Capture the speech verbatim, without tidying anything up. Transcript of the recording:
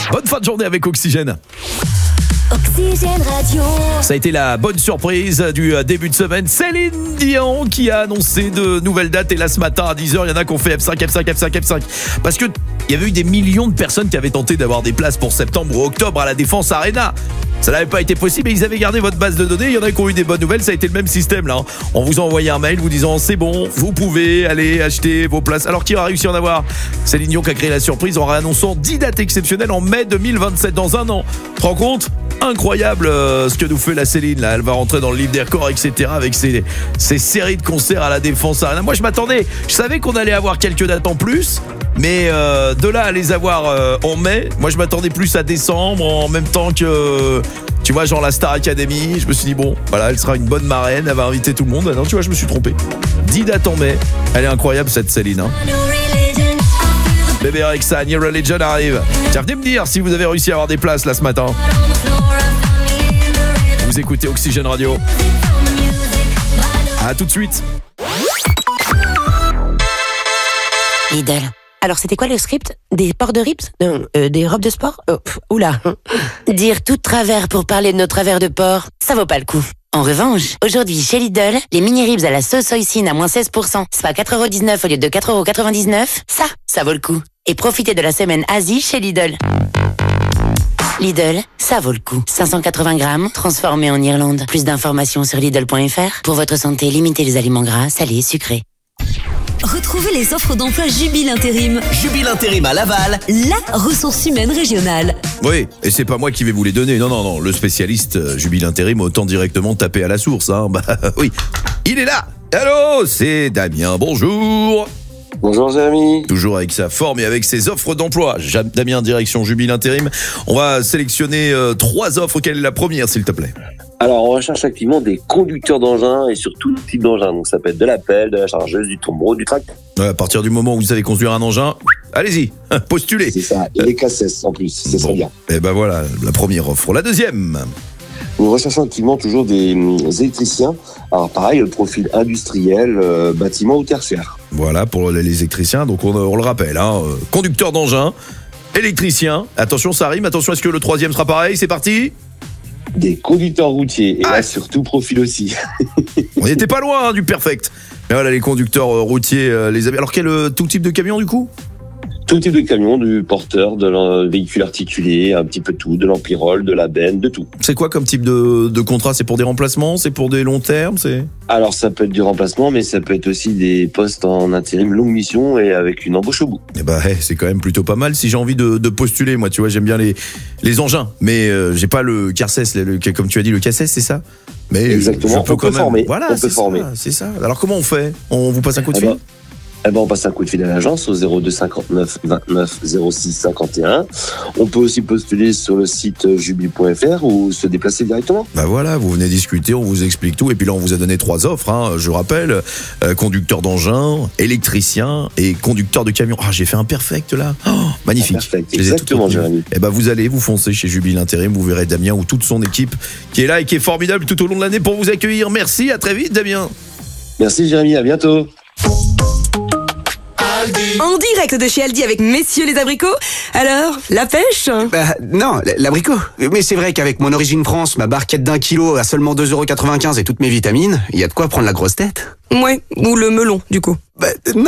Bonne fin de journée avec Oxygène. Oxygène Radio. Ça a été la bonne surprise du début de semaine. Céline Dion qui a annoncé de nouvelles dates. Et là, ce matin à dix heures, il y en a qui ont fait F cinq, F cinq, F cinq, F cinq. Parce que il y avait eu des millions de personnes qui avaient tenté d'avoir des places pour septembre ou octobre à la Défense Arena. Ça n'avait pas été possible et ils avaient gardé votre base de données. Il y en a qui ont eu des bonnes nouvelles. Ça a été le même système là. On vous a envoyé un mail vous disant c'est bon, vous pouvez aller acheter vos places. Alors qui a réussi à en avoir? Céline Dion qui a créé la surprise en réannonçant dix dates exceptionnelles en mai deux mille vingt-sept, dans un an. Tu te rends compte? Incroyable euh, ce que nous fait la Céline là. Elle va rentrer dans le livre des records, et cetera. Avec ses, ses séries de concerts à la Défense Arena. Moi je m'attendais, je savais qu'on allait avoir quelques dates en plus. Mais euh, de là à les avoir euh, en mai, moi je m'attendais plus à décembre, en même temps que, tu vois, genre la Star Academy. Je me suis dit bon, voilà, elle sera une bonne marraine, elle va inviter tout le monde. Non, tu vois, je me suis trompé. dix dates en mai, elle est incroyable cette Céline hein. Bébé Rexha, New Religion arrive. Tiens, venez me dire si vous avez réussi à avoir des places là ce matin. Vous écoutez Oxygène Radio. À tout de suite. Lidl. Alors, c'était quoi le script? Des ports de ribs? Non, euh, des robes de sport? Oh, pff, oula. Dire tout de travers pour parler de nos travers de porc, ça vaut pas le coup. En revanche, aujourd'hui, chez Lidl, les mini ribs à la sauce hoisin à moins seize pour cent, soit quatre euros dix-neuf au lieu de quatre euros quatre-vingt-dix-neuf, ça, ça vaut le coup. Et profitez de la semaine Asie chez Lidl. Lidl, ça vaut le coup. cinq cent quatre-vingts grammes, transformés en Irlande. Plus d'informations sur Lidl point F R. Pour votre santé, limitez les aliments gras, salés, sucrés. Retrouvez les offres d'emploi Jubile Intérim. Jubile Intérim à Laval, La ressource humaine régionale. Oui, et c'est pas moi qui vais vous les donner. Non, non, non. Le spécialiste euh, Jubile Intérim, autant directement taper à la source. Hein. Bah oui, il est là. Allô, c'est Damien. Bonjour. Bonjour Jérémy. Toujours avec sa forme et avec ses offres d'emploi. Jam- Damien, direction Jubile Intérim. On va sélectionner euh, trois offres. Quelle est la première, s'il te plaît? Alors on recherche activement des conducteurs d'engins et sur tout type d'engin. Donc ça peut être de la pelle, de la chargeuse, du tombereau, du tracteur. Ouais, à partir du moment où vous savez conduire un engin, allez-y, postulez. C'est ça, et les cassettes en plus, c'est Bon. ça bien. Et ben voilà, la première offre. La deuxième. Nous recherchons activement toujours des hum, électriciens. Alors pareil, le profil industriel, euh, bâtiment ou tertiaire. Voilà pour les électriciens. Donc on, on le rappelle, hein, euh, conducteur d'engin, électricien. Attention, ça rime. Attention, est-ce que le troisième sera pareil? C'est parti. Des conducteurs routiers, et Ah. là surtout profil aussi. On n'était pas loin hein, du perfect. Mais voilà, les conducteurs euh, routiers, euh, les amis. Alors quel euh, tout type de camion du coup? Tout type de camion, du porteur, de l'en- véhicule articulé, un petit peu tout, de l'empirole, de la benne, de tout. C'est quoi comme type de, de contrat? C'est pour des remplacements? C'est pour des longs termes? C'est Alors ça peut être du remplacement, mais ça peut être aussi des postes en intérim longue mission et avec une embauche au bout. Eh ben, hey, c'est quand même plutôt pas mal. Si j'ai envie de, de postuler, moi, tu vois, j'aime bien les les engins, mais euh, j'ai pas le Carcès, le, le- comme tu as dit, le Cassès, c'est ça? Mais Exactement, je peux on quand peut même. former, Voilà, on c'est peut former. ça, c'est ça. Alors comment on fait? On vous passe un coup de Eh fil? ben, Eh ben, on passe un coup de fil à l'agence au zéro deux cinquante-neuf vingt-neuf zéro six cinquante et un. On peut aussi postuler sur le site jubile point F R ou se déplacer directement. Bah voilà, vous venez discuter, on vous explique tout, et puis là on vous a donné trois offres, hein, je rappelle, euh, conducteur d'engin, électricien et conducteur de camion. Ah, j'ai fait un perfect là, oh, magnifique. Perfect, Je les ai toutes exactement, retenues. Jérémy. Eh ben vous allez, vous foncez chez Jubile Intérim, vous verrez Damien ou toute son équipe qui est là et qui est formidable tout au long de l'année pour vous accueillir. Merci, à très vite Damien. Merci Jérémy, à bientôt. En direct de chez Aldi avec messieurs les abricots. Alors, la pêche? Bah, non, l'abricot. Mais c'est vrai qu'avec mon origine France, ma barquette d'un kilo à seulement deux euros quatre-vingt-quinze et toutes mes vitamines, il y a de quoi prendre la grosse tête. Ouais, ou le melon, du coup. Bah, non.